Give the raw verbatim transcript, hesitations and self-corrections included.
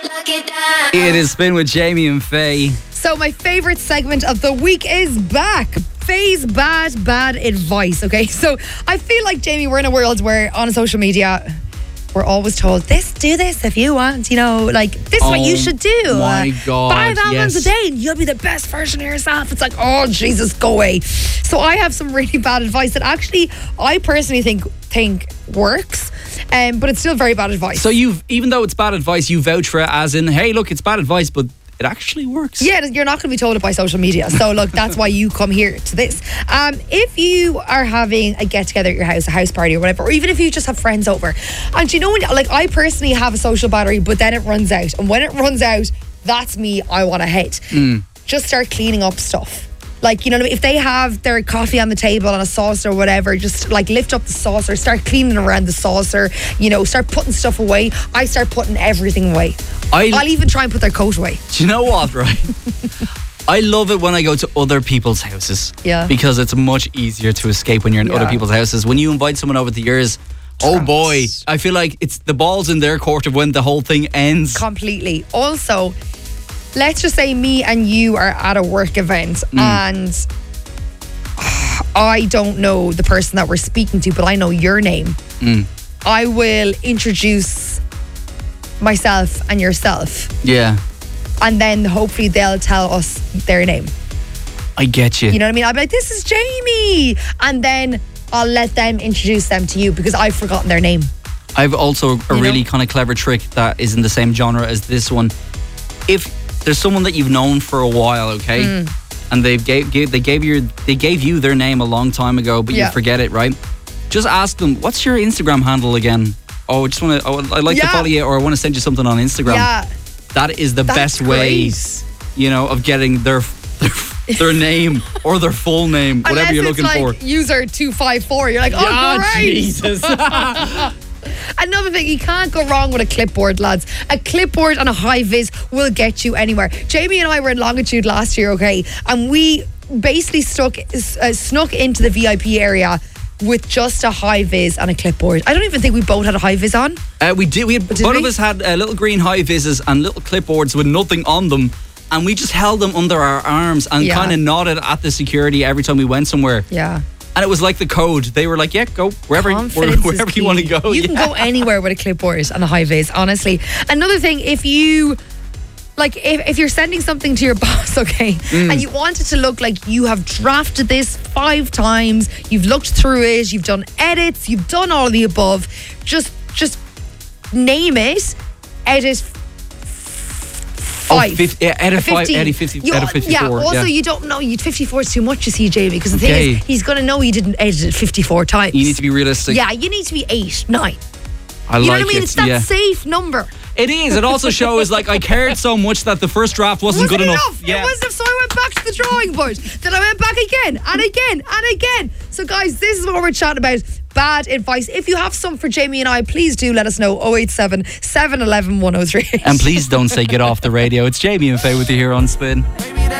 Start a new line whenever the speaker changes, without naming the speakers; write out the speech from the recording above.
It is Spin with Jamie and Faye.
So my favourite segment of the week is back. Faye's bad, bad advice, okay? So I feel like, Jamie, we're in a world where on social media we're always told, this, do this if you want, you know, like, this is
Oh,
what you should do.
my
Uh,
God,
Five albums
yes.
a day and you'll be the best version of yourself. It's like, oh, Jesus, go away. So I have some really bad advice that actually I personally think think works, um, but it's still very bad advice.
So you've, even though it's bad advice, you vouch for it as in, hey, look, it's bad advice, but it actually works.
Yeah, you're not going to be told it by social media. So, look, that's why you come here to this. Um, if you are having a get-together at your house, a house party or whatever, or even if you just have friends over, and you know, when, like, I personally have a social battery, but then it runs out. And when it runs out, that's me, I want to hit.
Mm.
Just start cleaning up stuff. Like, you know what I mean? If they have their coffee on the table on a saucer or whatever, just like lift up the saucer, start cleaning around the saucer, you know, start putting stuff away. I start putting everything away.
I,
I'll even try and put their coat away.
Do you know what, right? I love it when I go to other people's houses.
Yeah.
Because it's much easier to escape when you're in
Yeah.
other people's houses. When you invite someone over to yours, oh
Trapped.
boy, I feel like it's the ball's in their court of when the whole thing ends.
Completely. Also, let's just say me and you are at a work event and I don't know the person that we're speaking to, but I know your name.
Mm.
I will introduce myself and yourself,
Yeah,
and then hopefully they'll tell us their name.
I get you.
You know what I mean? I'll be like, this is Jamie. And then I'll let them introduce them to you because I've forgotten their name.
I've also a
You
really
know?
kind of clever trick that is in the same genre as this one. If there's someone that you've known for a while, okay,
Mm.
and they've gave, gave they gave you they gave you their name a long time ago, but
Yeah.
you forget it, right? Just ask them, what's your Instagram handle again? Oh, I just want to. Oh, I'd like to
Yeah.
follow you, or I want to send you something on Instagram.
Yeah.
That is the
That's
best way,
great.
you know, of getting their their, their name or their full name, whatever
Unless
you're
it's
looking
like
for.
user two five four. You're like, oh,
Ah,
great.
Jesus.
Another thing, you can't go wrong with a clipboard, lads. A clipboard and a high vis will get you anywhere. Jamie and I were in Longitude last year, okay, and we basically stuck uh, snuck into the V I P area with just a high vis and a clipboard. I don't even think we both had a high vis on.
Uh, we did. We had,
Did
both
we?
of us had uh, little green high vises and little clipboards with nothing on them, and we just held them under our arms and
Yeah.
kind of nodded at the security every time we went somewhere.
Yeah.
And it was like the code. They were like, "Yeah, go wherever,
Confidence
wherever,
is
you want to
key.
go."
You can
Yeah.
go anywhere with a clipboard and a high vis, honestly. Another thing, if you like if, if you're sending something to your boss, okay,
Mm.
and you want it to look like you have drafted this five times, you've looked through it, you've done edits, you've done all of the above, just just name it, edit
Oh,
five.
fifty, yeah, edit five,
fifteen.
edit fifty,
You-
edit fifty-four.
Yeah, also
yeah.
you don't know, you fifty-four is too much, you see, Jamie, because the thing
Okay.
is, he's going to know you didn't edit it fifty-four times.
You need to be realistic.
Yeah, you need to be eight, nine.
I
You know
like
what I mean?
it.
It's that
yeah.
safe number.
It is. It also shows like I cared so much that the first draft wasn't,
Wasn't
good
enough.
enough. Yeah.
It wasn't enough. So I went back to the drawing board. Then I went back again and again and again. So guys, this is what we're chatting about. Bad advice. If you have some for Jamie and I, please do let us know. oh eight seven, seven one one, one oh three eight.
And please don't say get off the radio. It's Jamie and Faye with you here on Spin.